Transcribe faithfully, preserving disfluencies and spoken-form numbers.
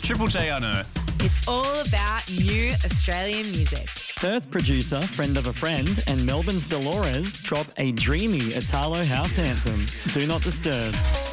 Triple J Unearthed. It's all about new Australian music. Perth producer, Friend of a Friend, and Melbourne's Dolores drop a dreamy Italo house anthem, Do Not Disturb.